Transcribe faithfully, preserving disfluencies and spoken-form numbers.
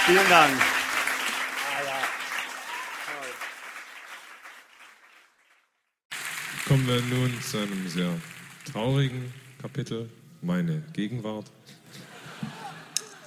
Vielen Dank. Kommen wir nun zu einem sehr traurigen Kapitel, meine Gegenwart.